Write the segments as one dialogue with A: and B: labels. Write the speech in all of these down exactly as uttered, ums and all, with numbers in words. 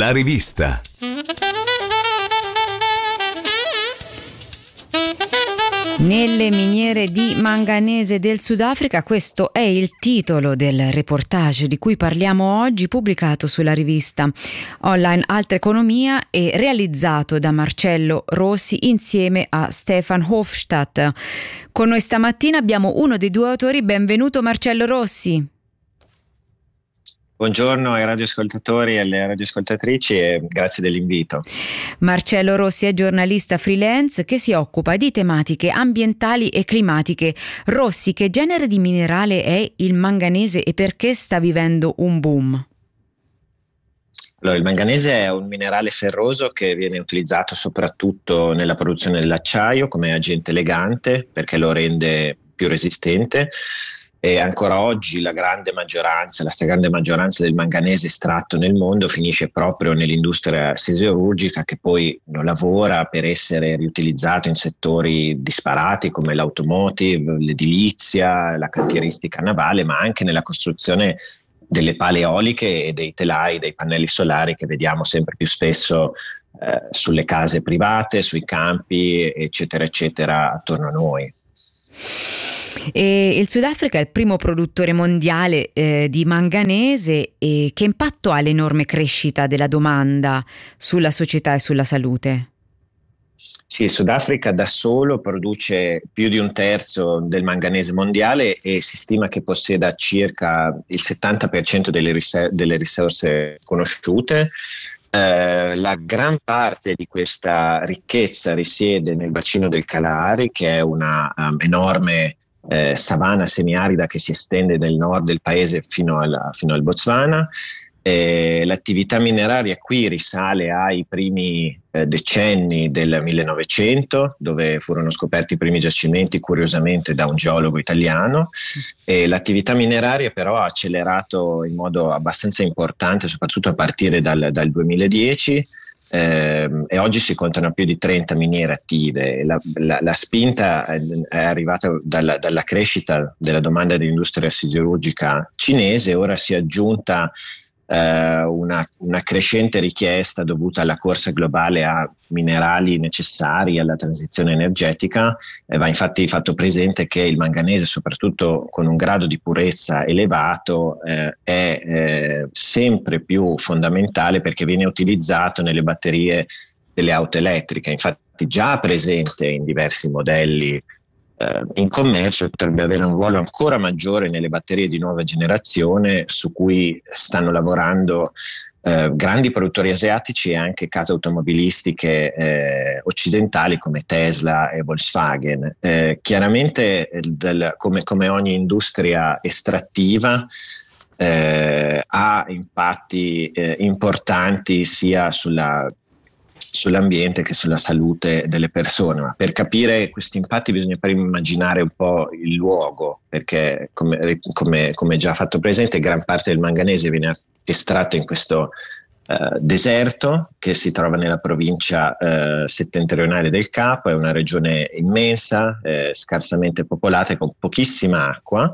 A: La rivista.
B: Nelle miniere di manganese del Sudafrica, questo è il titolo del reportage di cui parliamo oggi, pubblicato sulla rivista online Altra Economia e realizzato da Marcello Rossi insieme a Stefan Hofstadt. Con noi stamattina abbiamo uno dei due autori. Benvenuto Marcello Rossi.
C: Buongiorno ai radioascoltatori e alle radioascoltatrici e grazie dell'invito.
B: Marcello Rossi è giornalista freelance che si occupa di tematiche ambientali e climatiche. Rossi, che genere di minerale è il manganese e perché sta vivendo un boom?
C: Allora, il manganese è un minerale ferroso che viene utilizzato soprattutto nella produzione dell'acciaio come agente legante perché lo rende più resistente. E ancora oggi la grande maggioranza, la stragrande maggioranza del manganese estratto nel mondo finisce proprio nell'industria siderurgica, che poi lo lavora per essere riutilizzato in settori disparati come l'automotive, l'edilizia, la cantieristica navale, ma anche nella costruzione delle pale eoliche e dei telai, dei pannelli solari che vediamo sempre più spesso eh, sulle case private, sui campi, eccetera, eccetera, attorno a noi.
B: E il Sudafrica è il primo produttore mondiale eh, di manganese. E che impatto ha l'enorme crescita della domanda sulla società e sulla salute?
C: Sì, il Sudafrica da solo produce più di un terzo del manganese mondiale e si stima che possieda circa il settanta per cento delle, ris- delle risorse conosciute. Eh, la gran parte di questa ricchezza risiede nel bacino del Kalahari, che è una um, enorme eh, savana semiarida che si estende nel nord del paese fino, alla, fino al Botswana. Eh, l'attività mineraria qui risale ai primi eh, decenni del millenovecento, dove furono scoperti i primi giacimenti, curiosamente da un geologo italiano. E l'attività mineraria però ha accelerato in modo abbastanza importante, soprattutto a partire dal, dal duemiladieci, eh, e oggi si contano più di trenta miniere attive. La, la, la spinta è, è arrivata dalla, dalla crescita della domanda dell'industria siderurgica cinese. Ora si è aggiunta Una, una crescente richiesta dovuta alla corsa globale a minerali necessari alla transizione energetica. Eh, va infatti fatto presente che il manganese, soprattutto con un grado di purezza elevato, eh, è eh, sempre più fondamentale perché viene utilizzato nelle batterie delle auto elettriche. Infatti già presente in diversi modelli in commercio, potrebbe avere un ruolo ancora maggiore nelle batterie di nuova generazione su cui stanno lavorando eh, grandi produttori asiatici e anche case automobilistiche eh, occidentali come Tesla e Volkswagen. Eh, chiaramente del, come, come ogni industria estrattiva eh, ha impatti eh, importanti sia sulla sull'ambiente che sulla salute delle persone, ma per capire questi impatti bisogna prima immaginare un po' il luogo, perché come, come, come già fatto presente gran parte del manganese viene estratto in questo uh, deserto che si trova nella provincia uh, settentrionale del Capo. È una regione immensa, eh, scarsamente popolata e con pochissima acqua,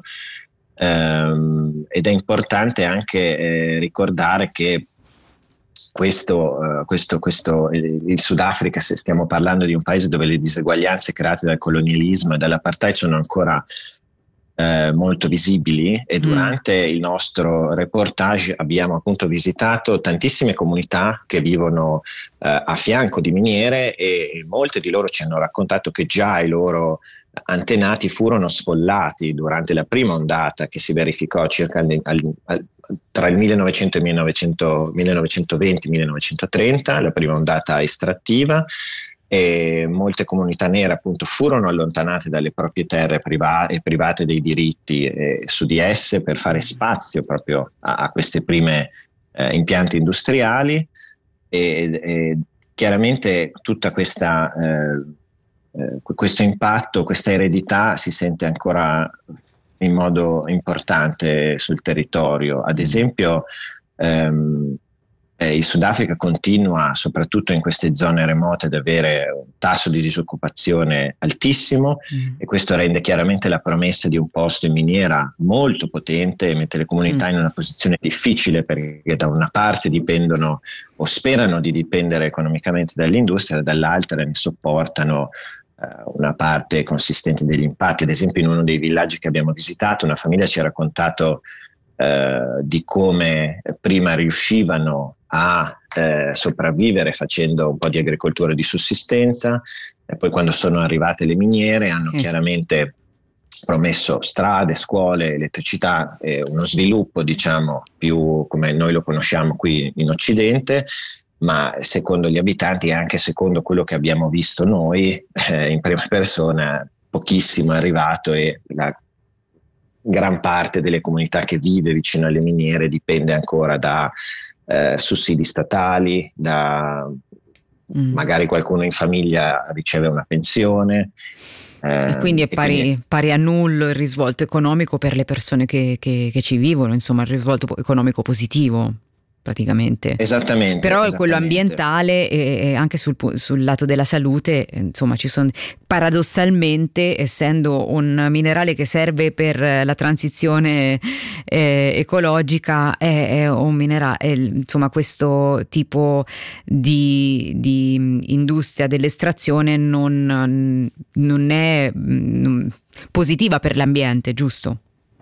C: um, ed è importante anche eh, ricordare che Questo, uh, questo, questo, il, il Sudafrica, se stiamo parlando di un paese dove le diseguaglianze create dal colonialismo e dall'apartheid sono ancora uh, molto visibili, e durante mm. il nostro reportage abbiamo appunto visitato tantissime comunità che vivono uh, a fianco di miniere, e, e molte di loro ci hanno raccontato che già i loro antenati furono sfollati durante la prima ondata che si verificò circa al, al, al, tra il millenovecento e il millenovecentoventi millenovecentotrenta, la prima ondata estrattiva, e molte comunità nere appunto furono allontanate dalle proprie terre priva- e private dei diritti eh, su di esse per fare spazio proprio a, a queste prime eh, impianti industriali, e, e chiaramente tutta questa eh, eh, questo impatto, questa eredità si sente ancora in modo importante sul territorio. Ad esempio ehm, eh, il Sudafrica continua, soprattutto in queste zone remote, ad avere un tasso di disoccupazione altissimo mm. e questo rende chiaramente la promessa di un posto in miniera molto potente e mette le comunità mm. in una posizione difficile, perché da una parte dipendono o sperano di dipendere economicamente dall'industria, dall'altra ne sopportano uh, una parte consistente degli impatti. Ad esempio, in uno dei villaggi che abbiamo visitato, una famiglia ci ha raccontato Uh, di come prima riuscivano a uh, sopravvivere facendo un po' di agricoltura di sussistenza, e poi quando sono arrivate le miniere hanno mm. chiaramente promesso strade, scuole, elettricità e uno sviluppo, diciamo, più come noi lo conosciamo qui in Occidente, ma secondo gli abitanti e anche secondo quello che abbiamo visto noi eh, in prima persona, pochissimo è arrivato, e la gran parte delle comunità che vive vicino alle miniere dipende ancora da eh, sussidi statali, da mm. magari qualcuno in famiglia riceve una pensione.
B: Eh, e quindi è pari, quindi... pari a nullo il risvolto economico per le persone che, che, che ci vivono, insomma il risvolto economico positivo. Praticamente.
C: Esattamente.
B: Però
C: esattamente.
B: Quello ambientale e, e anche sul, sul lato della salute, insomma, ci sono paradossalmente, essendo un minerale che serve per la transizione eh, ecologica, è, è un minerale, è, insomma, questo tipo di, di industria dell'estrazione non, non è non, positiva per l'ambiente, giusto?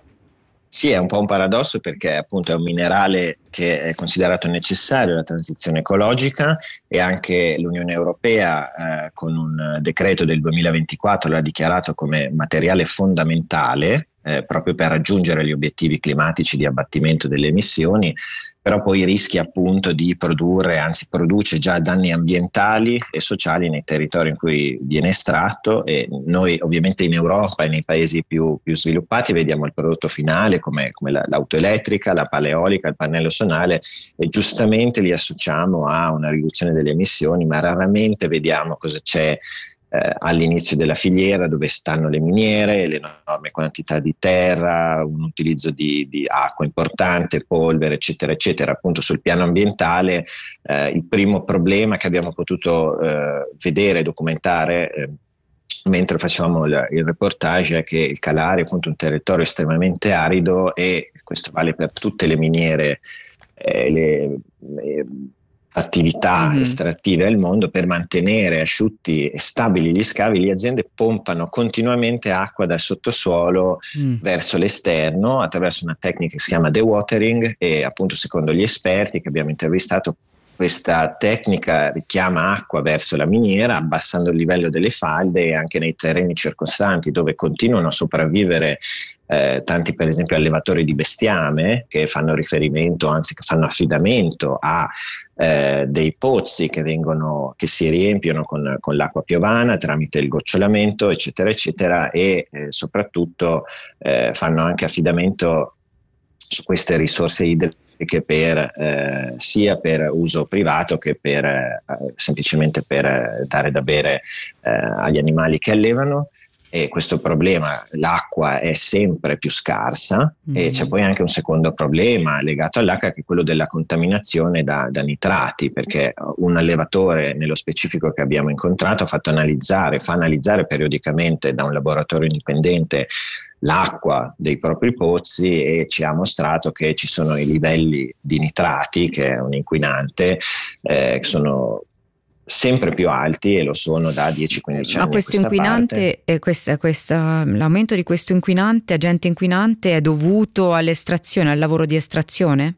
C: Sì, è un po' un paradosso, perché appunto è un minerale che è considerato necessario alla transizione ecologica, e anche l'Unione Europea eh, con un decreto del duemilaventiquattro l'ha dichiarato come materiale fondamentale eh, proprio per raggiungere gli obiettivi climatici di abbattimento delle emissioni, però poi rischia appunto di produrre, anzi produce già danni ambientali e sociali nei territori in cui viene estratto, e noi ovviamente in Europa e nei paesi più, più sviluppati vediamo il prodotto finale come, come la, l'auto elettrica, la pala eolica, il pannello solare, e giustamente li associamo a una riduzione delle emissioni, ma raramente vediamo cosa c'è eh, all'inizio della filiera, dove stanno le miniere, le enormi quantità di terra, un utilizzo di, di acqua importante, polvere, eccetera, eccetera. Appunto sul piano ambientale eh, il primo problema che abbiamo potuto eh, vedere e documentare eh, mentre facevamo il, il reportage è che il Kalahari è appunto un territorio estremamente arido, e questo vale per tutte le miniere, eh, le, le attività mm-hmm. estrattive al mondo. Per mantenere asciutti e stabili gli scavi, le aziende pompano continuamente acqua dal sottosuolo mm. verso l'esterno attraverso una tecnica che si chiama dewatering, e appunto secondo gli esperti che abbiamo intervistato questa tecnica richiama acqua verso la miniera, abbassando il livello delle falde, e anche nei terreni circostanti dove continuano a sopravvivere eh, tanti, per esempio, allevatori di bestiame che fanno riferimento, anzi che fanno affidamento a eh, dei pozzi che vengono, che si riempiono con, con l'acqua piovana tramite il gocciolamento, eccetera, eccetera, e eh, soprattutto eh, fanno anche affidamento su queste risorse idriche che per eh, sia per uso privato che per eh, semplicemente per eh, dare da bere eh, agli animali che allevano. E questo problema, l'acqua è sempre più scarsa, mm-hmm. e c'è poi anche un secondo problema legato all'acqua, che è quello della contaminazione da, da nitrati, perché un allevatore nello specifico che abbiamo incontrato ha fatto analizzare, fa analizzare periodicamente da un laboratorio indipendente l'acqua dei propri pozzi, e ci ha mostrato che ci sono i livelli di nitrati, che è un inquinante, eh, che sono sempre più alti, e lo sono da dieci quindici anni.
B: Ma questo inquinante, eh, questa, questa, l'aumento di questo inquinante, agente inquinante, è dovuto all'estrazione, al lavoro di estrazione?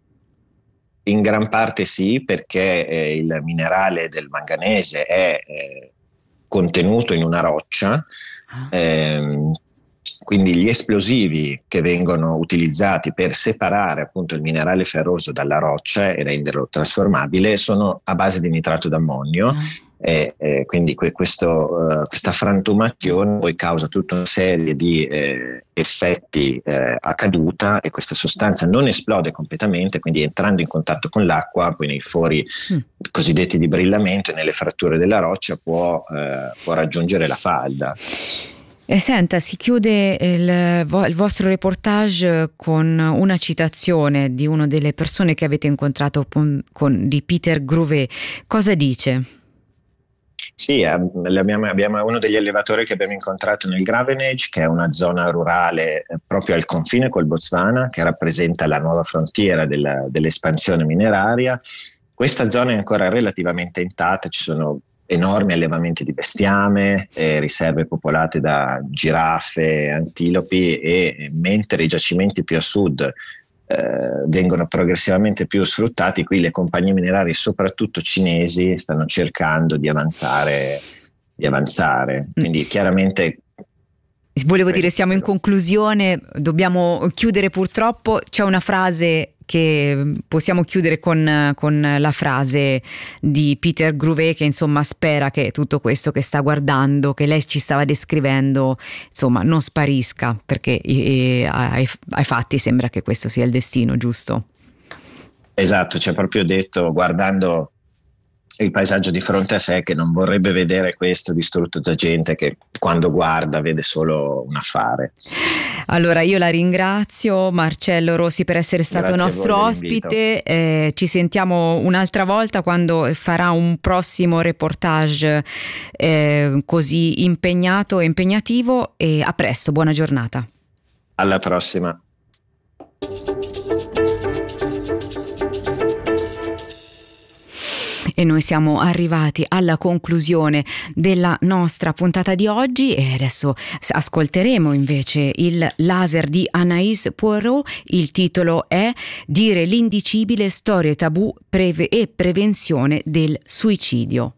C: In gran parte sì, perché eh, il minerale del manganese è eh, contenuto in una roccia, ah. ehm, quindi gli esplosivi che vengono utilizzati per separare appunto il minerale ferroso dalla roccia e renderlo trasformabile sono a base di nitrato d'ammonio, mm. e, e quindi que- questo, uh, questa frantumazione poi causa tutta una serie di eh, effetti eh, a caduta, e questa sostanza non esplode completamente, quindi entrando in contatto con l'acqua, poi nei fori mm. cosiddetti di brillamento e nelle fratture della roccia può, eh, può raggiungere la falda.
B: E senta, si chiude il, il vostro reportage con una citazione di una delle persone che avete incontrato con, con, di Peter Gruvet. Cosa dice?
C: Sì, abbiamo, abbiamo uno degli allevatori che abbiamo incontrato nel Gravenage, che è una zona rurale proprio al confine col Botswana, che rappresenta la nuova frontiera della, dell'espansione mineraria. Questa zona è ancora relativamente intatta, ci sono enormi allevamenti di bestiame, eh, riserve popolate da giraffe, antilopi, e mentre i giacimenti più a sud eh, vengono progressivamente più sfruttati, qui le compagnie minerarie, soprattutto cinesi, stanno cercando di avanzare, di avanzare. Quindi
B: sì.
C: Chiaramente...
B: Volevo dire, siamo in conclusione, dobbiamo chiudere purtroppo. C'è una frase che possiamo chiudere con, con la frase di Peter Gruvet, che insomma spera che tutto questo che sta guardando, che lei ci stava descrivendo, insomma non sparisca, perché e, e, ai, ai fatti sembra che questo sia il destino, giusto?
C: Esatto, ci ha proprio detto, guardando il paesaggio di fronte a sé, che non vorrebbe vedere questo distrutto da gente che quando guarda vede solo un affare.
B: Allora io la ringrazio, Marcello Rossi, per essere stato
C: Grazie
B: nostro ospite. Eh, ci sentiamo un'altra volta quando farà un prossimo reportage eh, così impegnato e impegnativo, e a presto, buona giornata.
C: Alla prossima.
B: E noi siamo arrivati alla conclusione della nostra puntata di oggi, e adesso ascolteremo invece il laser di Anaïs Poirot. Il titolo è Dire l'indicibile, storie tabù preve- e prevenzione del suicidio.